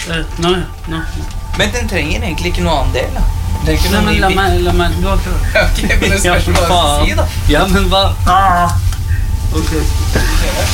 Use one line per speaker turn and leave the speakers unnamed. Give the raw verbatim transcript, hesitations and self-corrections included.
Uh, nå, nå.
Men den trenger egentlig ikke noe annen del, da. Det er ikke
Nei,
noe
men
ny
la
bit.
meg, la meg, du har ikke...
Ok, men det skal ikke bare si, da.
Ja, men hva? Ah. Ok.